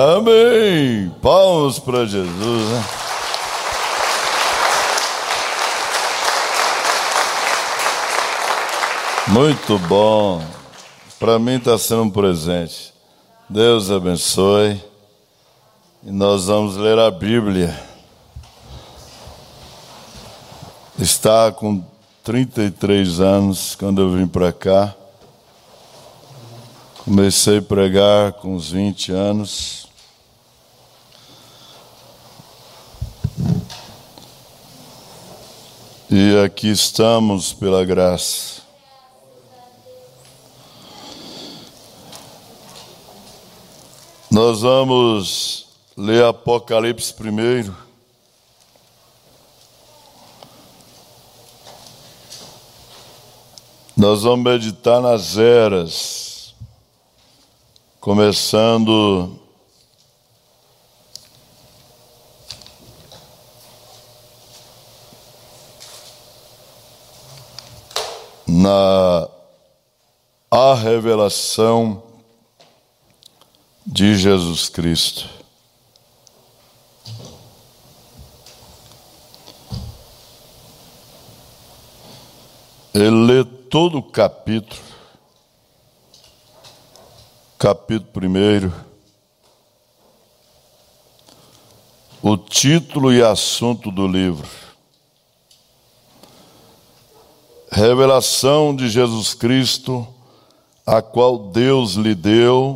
Amém! Palmas para Jesus, né? Muito bom. Para mim está sendo um presente. Deus abençoe. E nós vamos ler a Bíblia. Está com 33 anos quando eu vim para cá. Comecei a pregar com uns 20 anos. E aqui estamos pela graça. Nós vamos ler Apocalipse primeiro. Nós vamos meditar nas eras, começando a revelação de Jesus Cristo. Ele lê todo o capítulo 1, o título e assunto do livro. Revelação de Jesus Cristo, a qual Deus lhe deu